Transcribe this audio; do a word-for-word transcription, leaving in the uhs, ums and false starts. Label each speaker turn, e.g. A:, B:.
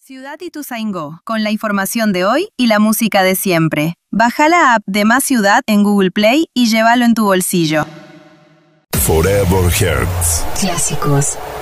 A: Ciudad Ituzaingó, con la información de hoy y la música de siempre. Baja la app de Más Ciudad en Google Play y llévalo en tu bolsillo.
B: Forever Hearts.
C: Clásicos